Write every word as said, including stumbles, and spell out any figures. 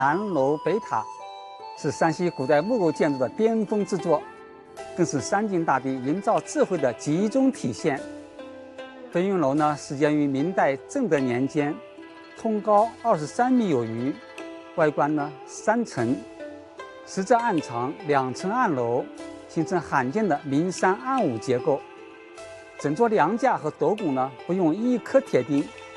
南楼北塔，是山西古代木构建筑的巅峰之作，更是山境大地营造智慧的集中体现。飞云楼呢，始建于明代正德年间，通高二十三米有余，外观呢三层，实则暗藏两层暗楼，形成罕见的明山暗五结构。整座梁架和斗拱呢，不用一颗铁钉，